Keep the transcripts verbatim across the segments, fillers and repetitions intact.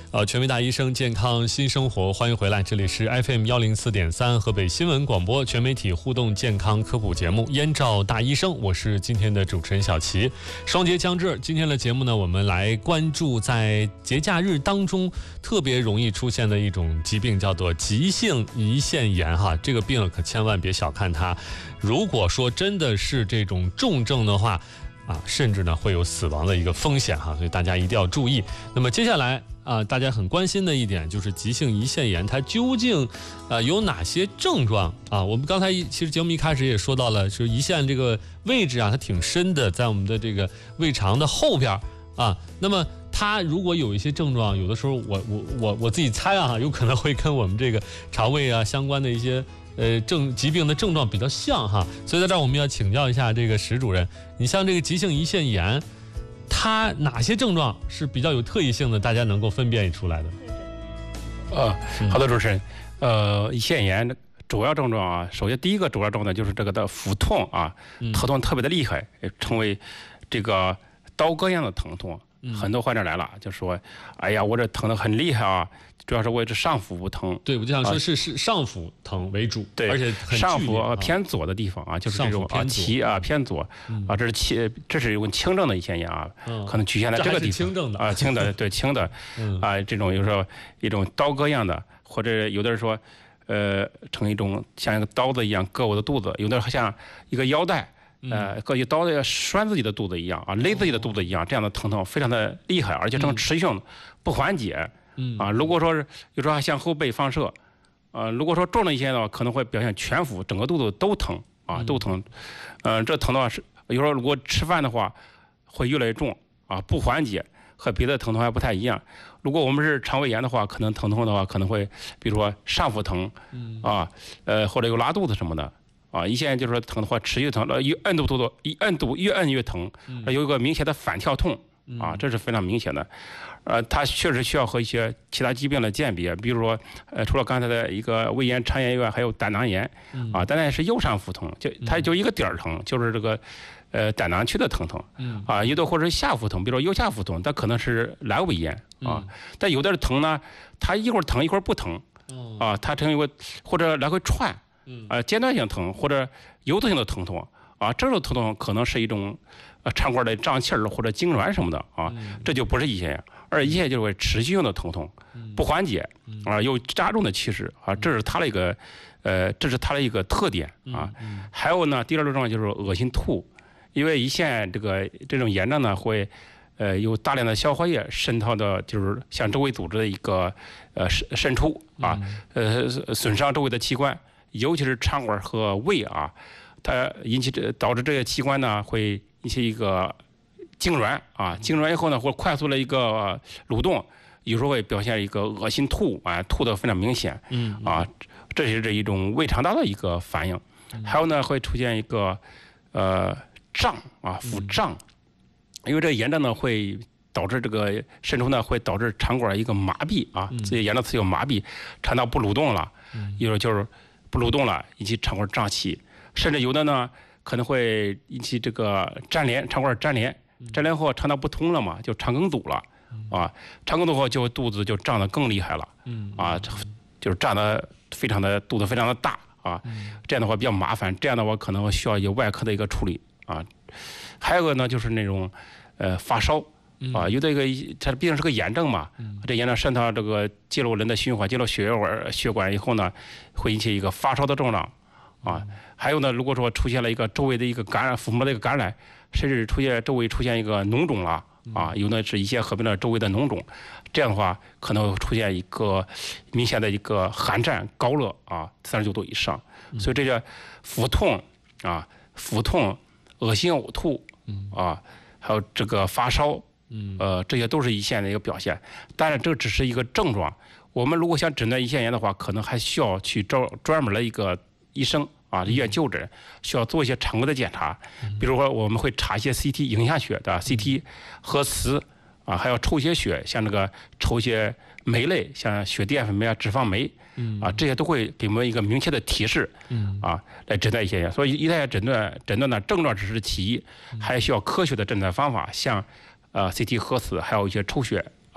呃，权威大医生健康新生活，欢迎回来，这里是 F M 幺零四点三河北新闻广播全媒体互动健康科普节目《燕赵大医生》，我是今天的主持人小齐。双节将至，今天的节目呢，我们来关注在节假日当中特别容易出现的一种疾病，叫做急性胰腺炎哈。这个病可千万别小看它，如果说真的是这种重症的话。啊，甚至呢会有死亡的一个风险哈，所以大家一定要注意。那么接下来啊，大家很关心的一点就是急性胰腺炎，它究竟呃有哪些症状啊？我们刚才其实节目一开始也说到了，就是胰腺这个位置啊，它挺深的，在我们的这个胃肠的后边啊。那么它如果有一些症状，有的时候我我我我自己猜啊，有可能会跟我们这个肠胃啊相关的一些。呃，症疾病的症状比较像哈，所以在这儿我们要请教一下这个石主任，你像这个急性胰腺炎，它哪些症状是比较有特异性的，大家能够分辨出来的？ 呃，好的，主持人，呃，胰腺炎主要症状啊，首先第一个主要症状就是这个的腹痛啊，头痛特别的厉害，称为这个刀割一样的疼痛。很多患者来了就说：“哎呀，我这疼得很厉害啊，主要是我这上腹部疼。” 对，我就想说是是上腹疼为主， 对， 而且上腹偏左的地方啊，就是这种啊脐啊偏左啊，这是轻，这是一种轻症的胰腺炎啊，可能局限在这个地方。 轻症的啊，轻的对轻的啊，这种有时候一种刀割一样的，或者有的人说，呃，成一种像一个刀子一样割我的肚子，有的像一个腰带。呃，割一刀子拴自己的肚子一样啊，勒自己的肚子一样，这样的疼痛非常的厉害，而且呈持续性不缓解。啊，如果说是有时候还向后背放射，呃，如果说重了一些的话，可能会表现全腹整个肚子都疼啊，都疼。嗯，这疼的话是有时候如果吃饭的话会越来越重啊，不缓解，和别的疼痛还不太一样。如果我们是肠胃炎的话，可能疼痛的话可能会比如说上腹疼啊，呃，或者有拉肚子什么的。啊，胰腺炎就是说疼的话持续疼，呃，一摁肚肚子，一摁肚越摁越疼，有一个明显的反跳痛，啊，这是非常明显的，呃，它确实需要和一些其他疾病的鉴别，比如说，呃，除了刚才的一个胃炎、肠炎以外，还有胆囊炎，啊，胆囊炎是右上腹疼，就它就一个点儿疼，就是这个，呃，胆囊区的疼痛，啊，有的或者是下腹疼，比如说右下腹疼，它可能是阑尾炎，啊，但有的疼呢，它一会儿疼一会儿不疼，啊，它成一个或者来回窜。呃，间断性疼或者游走性的疼痛啊，这种疼痛可能是一种呃肠管的胀气儿或者痉挛什么的啊，这就不是胰腺炎，而胰腺炎就是持续性的疼痛，不缓解啊，有加重的趋势啊，这是它的一个呃，这是它的一个特点啊。还有呢，第二种症状就是恶心吐，因为胰腺这个这种炎症呢会呃有大量的消化液渗透到就是向周围组织的一个呃渗渗出啊，呃损伤周围的器官。尤其是肠管和胃啊，它引起这导致这些器官呢会引起一个痉挛啊，痉挛以后呢或快速的一个蠕动，有时候会表现一个恶心吐啊，吐得非常明显，嗯啊，这是这一种胃肠道的一个反应。还有呢会出现一个呃胀啊腹胀，因为这个炎症呢会导致这个渗出呢会导致肠管一个麻痹啊，这些炎症词有麻痹，肠道不蠕动了，有时候就是。不蠕动了，引起肠管胀气，甚至有的呢可能会引起这个粘连，肠管粘连，粘连后肠道不通了嘛，就肠梗阻了，啊，肠梗阻后就肚子就胀得更厉害了，啊，就是胀得非常的肚子非常的大啊，这样的话比较麻烦，这样的话可能需要有外科的一个处理啊。还有一个呢就是那种呃发烧。啊，有的一个它毕竟是个炎症嘛，这炎症渗透这个进入人的循环，进入血管血管以后呢，会引起一个发烧的症状，啊，还有呢，如果说出现了一个周围的一个感染，腹膜的一个感染，甚至出现周围出现一个脓肿了，啊，有的是胰腺合并了周围的脓肿，这样的话可能会出现一个明显的一个寒战高热啊，三十九度以上，所以这些腹痛啊、腹痛、恶心呕吐啊，还有这个发烧。呃，这些都是胰腺的一个表现，当然这只是一个症状。我们如果想诊断胰腺炎的话，可能还需要去找专门的一个医生啊，医院就诊，需要做一些常规的检查，比如说我们会查一些 C T 影像血的 C T 核磁啊，还要抽一些血，像这个抽一些酶类，像血淀粉酶啊、脂肪酶啊，这些都会给我们一个明确的提示啊，来诊断胰腺炎。所以胰腺炎诊断诊断呢，症状只是其一，还需要科学的诊断方法，像。呃 ，C T 核磁，还有一些抽血啊，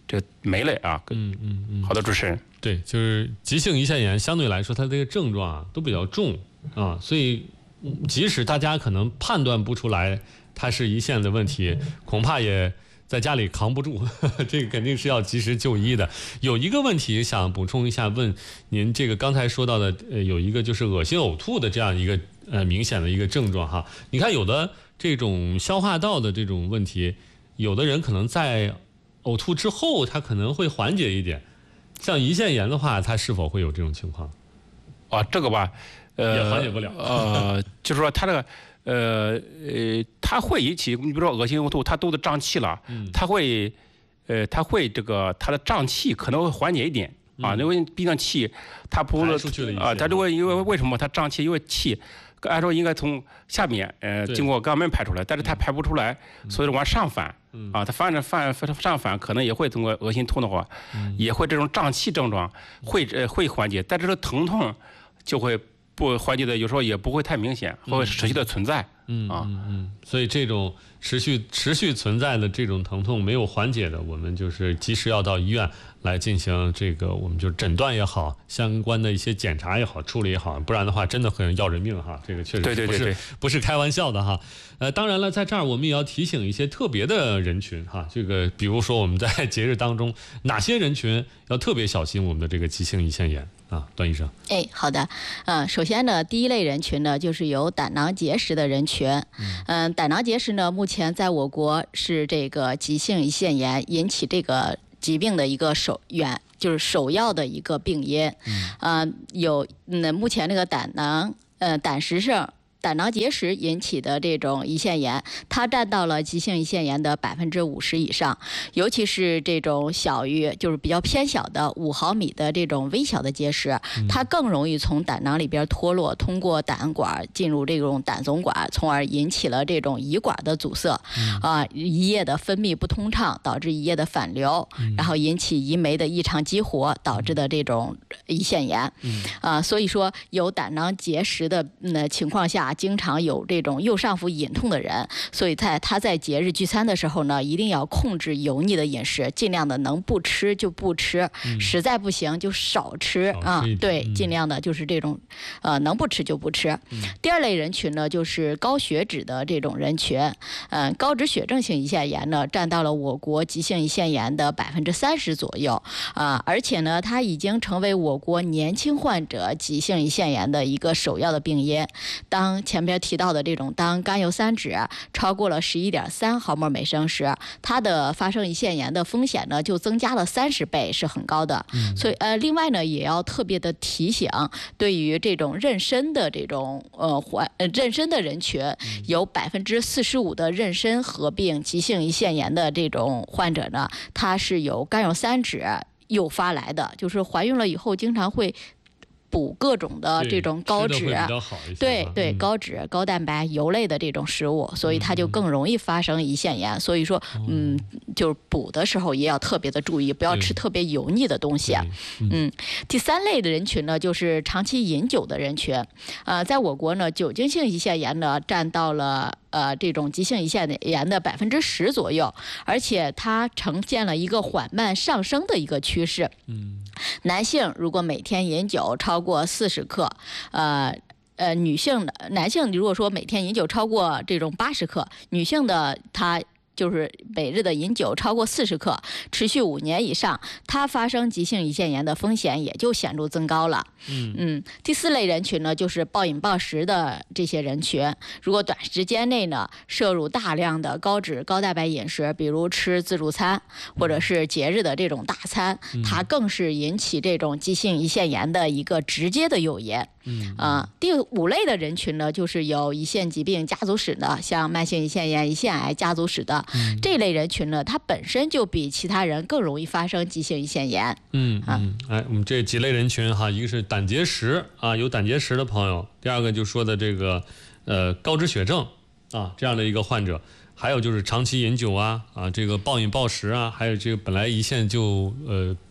这没了啊。 嗯嗯嗯。 好的，主持人。 对，就是急性胰腺炎相对来说，它这个症状啊都比较重啊，所以即使大家可能判断不出来它是胰腺的问题，恐怕也在家里扛不住，呵呵，这个肯定是要及时就医的。有一个问题想补充一下，问您这个刚才说到的，呃，有一个就是恶心呕吐的这样一个呃明显的一个症状哈。你看有的这种消化道的这种问题，有的人可能在呕吐之后，他可能会缓解一点。像胰腺炎的话，它是否会有这种情况？ 啊，这个吧，呃， 也缓解不了。 呃，就是说它这个，呃呃，它会引起，你比如说恶心呕吐，它肚子胀气了，嗯、它会，呃，它会这个它的胀气可能会缓解一点、嗯、啊，因为毕竟气它不是啊，它这个因为为什么它胀气？因为气。按说应该从下面呃经过肛门排出来，但是它排不出来，嗯、所以往上反、嗯、啊，它反着反上反，可能也会通过恶心痛的话，嗯、也会这种胀气症状会呃会缓解，但是这疼痛就会不缓解的，有时候也不会太明显，会持续的存在。 嗯啊嗯嗯，所以这种持续持续存在的这种疼痛没有缓解的，我们就是及时要到医院来进行这个，我们就诊断也好，相关的一些检查也好，处理也好，不然的话真的很要人命哈。这个确实不是对对对对不是开玩笑的哈。呃，当然了，在这儿我们也要提醒一些特别的人群哈，这个比如说我们在节日当中，哪些人群要特别小心我们的这个急性胰腺炎啊？段医生。 哎，好的，嗯、呃，首先呢，第一类人群呢，就是有胆囊结石的人群。嗯、呃，胆囊结石呢，目前在我国是这个急性胰腺炎引起这个疾病的一个首源，就是首要的一个病因。嗯，呃，有嗯，目前这个胆囊呃胆石症。胆囊结石引起的这种胰腺炎，它占到了急性胰腺炎的百分之五十以上，尤其是这种小于就是比较偏小的五毫米的这种微小的结石，它更容易从胆囊里边脱落，通过胆管进入这种胆总管，从而引起了这种胰管的阻塞，啊、呃，胰液的分泌不通畅，导致胰液的反流，然后引起胰酶的异常激活，导致的这种胰腺炎。啊、呃，所以说有胆囊结石的嗯情况下。经常有这种右上腹隐痛的人，所以在他在节日聚餐的时候呢，一定要控制油腻的饮食，尽量的能不吃就不吃，嗯、实在不行就少吃啊。对，嗯、尽量的就是这种，呃，能不吃就不吃。嗯、第二类人群呢，就是高血脂的这种人群，嗯、呃，高脂血症性胰腺炎呢，占到了我国急性胰腺炎的百分之三十左右啊、呃，而且呢，它已经成为我国年轻患者急性胰腺炎的一个首要的病因。当前边提到的这种，当甘油三酯超过了十一点三毫摩每升时，它的发生胰腺炎的风险呢就增加了三十倍，是很高的。嗯、所以呃，另外呢也要特别的提醒，对于这种妊娠的这种呃患呃妊娠的人群，有百分之四十五的妊娠合并急性胰腺炎的这种患者呢，它是由甘油三酯诱发来的，就是怀孕了以后经常会。补各种的这种高脂，对对、嗯、高脂、高蛋白、油类的这种食物，所以它就更容易发生胰腺炎。嗯、所以说，嗯，就是补的时候也要特别的注意，不要吃特别油腻的东西。嗯, 嗯，第三类的人群呢，就是长期饮酒的人群。呃，在我国呢，酒精性胰腺炎呢占到了。呃，这种急性胰腺炎的百分之十左右，而且它呈现了一个缓慢上升的一个趋势。嗯，男性如果每天饮酒超过四十克，呃呃，女性的男性如果说每天饮酒超过这种八十克，女性的他。就是每日的饮酒超过四十克，持续五年以上，它发生急性胰腺炎的风险也就显著增高了。嗯嗯，第四类人群呢，就是暴饮暴食的这些人群，如果短时间内呢摄入大量的高脂高蛋白饮食，比如吃自助餐或者是节日的这种大餐，嗯、它更是引起这种急性胰腺炎的一个直接的诱因。嗯啊，第五类的人群呢，就是有胰腺疾病家族史的，像慢性胰腺炎、胰腺癌家族史的、嗯、这类人群呢，它本身就比其他人更容易发生急性胰腺炎。 嗯嗯，哎，我们这几类人群哈，一个是胆结石啊，有胆结石的朋友；第二个就说的这个呃高脂血症啊这样的一个患者，还有就是长期饮酒啊啊这个暴饮暴食啊，还有这个本来胰腺就呃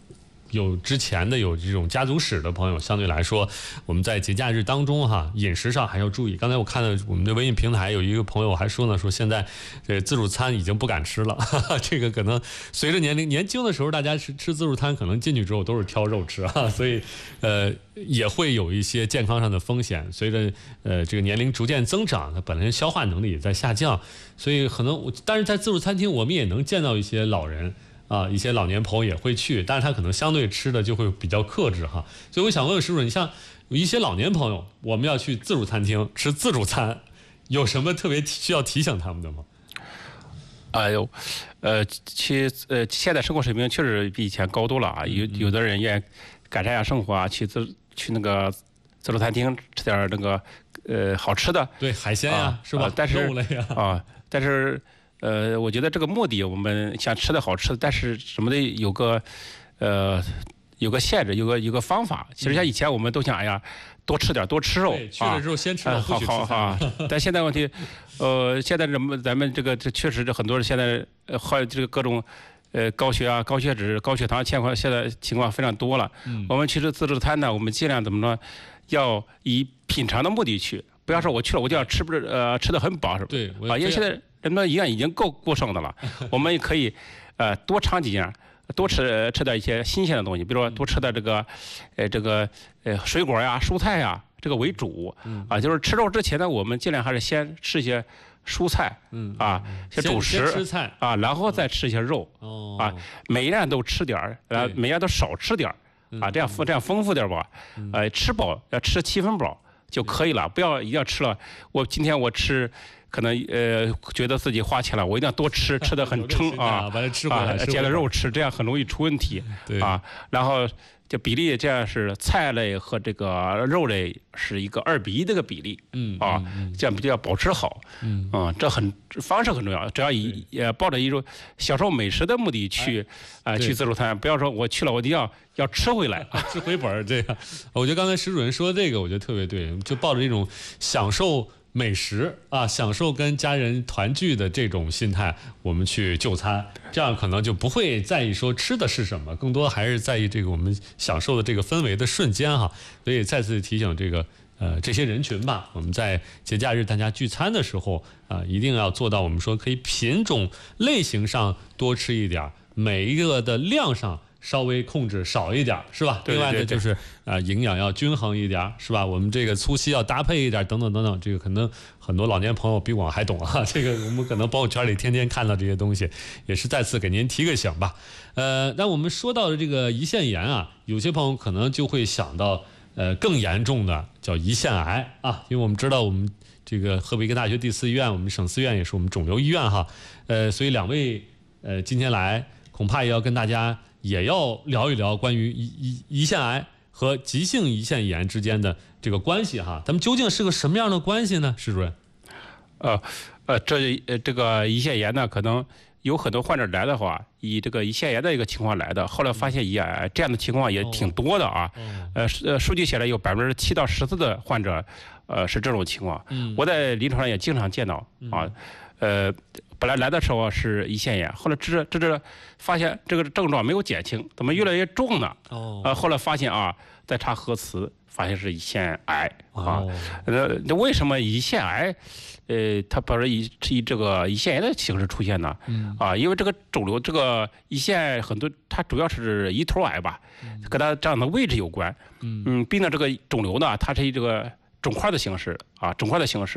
有之前的有这种家族史的朋友，相对来说，我们在节假日当中哈，饮食上还要注意。刚才我看到我们的微信平台有一个朋友还说呢，说现在这自助餐已经不敢吃了，哈哈，这个可能随着年龄年轻的时候，大家吃吃自助餐可能进去之后都是挑肉吃啊，所以呃也会有一些健康上的风险。随着呃这个年龄逐渐增长，它本身消化能力也在下降，所以可能但是在自助餐厅我们也能见到一些老人。啊，一些老年朋友也会去，但是他可能相对吃的就会比较克制哈。所以我想问问师傅，你像有一些老年朋友，我们要去自助餐厅吃自助餐，有什么特别需要提醒他们的吗？ 哎呦，呃，其呃现在生活水平确实比以前高多了啊。有有的人愿意改善一下生活啊，去自去那个自助餐厅吃点那个呃好吃的， 对海鲜呀、啊，是吧？ 但是肉类呀啊，但是。呃，我觉得这个目的，我们想吃的好吃的，但是什么的有个，呃，有个限制，有个有个方法。其实像以前我们都想，哎呀，多吃点，多吃肉， 去了之后先吃肉， 好好好。但现在问题，呃，现在咱们咱们这个这确实很多人现在呃患这个各种呃高血压、高血脂、高血糖情况，现在情况非常多了。嗯、我们其实自助餐呢，我们尽量怎么说，要以品尝的目的去，不要说我去了我就要吃不是呃吃得很饱是吧？ 对， 啊，因为现在。人们营养已经够过剩的了，我们也可以，呃，多尝几样，多吃吃点一些新鲜的东西，比如说多吃点这个，呃，这个呃水果呀、蔬菜呀，这个为主。啊，就是吃肉之前呢，我们尽量还是先吃一些蔬菜，嗯啊，些主食， 吃菜啊，然后再吃一些肉，哦，啊，每一样都吃点儿，呃，每样都少吃点儿，啊，这样这样丰富点吧，呃，吃饱要吃七分饱就可以了，不要一定要吃了，我今天我吃。可能呃觉得自己花钱了，我一定要多吃，吃得很撑啊， 把它吃回来， 加了肉吃，这样很容易出问题啊。然后就比例这样是菜类和这个肉类是一个二比一这个比例，嗯啊，这样比较保持好，嗯啊，这很方式很重要。只要以呃抱着一种享受美食的目的去啊去自助餐，不要说我去了我一定要要吃回来， 吃回本这样。我觉得刚才石主任说这个，我觉得特别对，就抱着一种享受。美食啊，享受跟家人团聚的这种心态，我们去就餐，这样可能就不会在意说吃的是什么，更多还是在意这个我们享受的这个氛围的瞬间哈。所以再次提醒这个呃这些人群吧，我们在节假日大家聚餐的时候啊、呃，一定要做到我们说可以品种类型上多吃一点，每一个的量上。稍微控制少一点是吧？ 对对对对， 另外呢就是啊、呃、营养要均衡一点是吧？我们这个粗细要搭配一点等等等等，这个可能很多老年朋友比我还懂啊。这个我们可能朋友圈里天天看到这些东西，也是再次给您提个醒吧。呃，那我们说到的这个胰腺炎啊，有些朋友可能就会想到呃更严重的叫胰腺癌啊，因为我们知道我们这个河北医科大学第四医院，我们省四院也是我们肿瘤医院哈。呃，所以两位呃今天来恐怕也要跟大家。也要聊一聊关于胰胰胰腺癌和急性胰腺炎之间的这个关系哈，他们究竟是个什么样的关系呢？石主任？ 呃呃，这呃这个胰腺炎呢，可能有很多患者来的话，以这个胰腺炎的一个情况来的，后来发现胰癌这样的情况也挺多的啊。呃呃，数据写来有百分之七到十四的患者，呃是这种情况。我在临床上也经常见到啊，呃。本来来的时候是胰腺炎，后来治治治发现这个症状没有减轻，怎么越来越重呢？哦，呃，后来发现啊，再查核磁，发现是胰腺癌啊。呃，那为什么胰腺癌，呃，它不是以以这个胰腺炎的形式出现呢？嗯，啊，因为这个肿瘤，这个胰腺很多，它主要是胰头癌吧，跟它长的位置有关。嗯嗯，并且这个肿瘤呢，它是以这个肿块的形式啊，肿块的形式。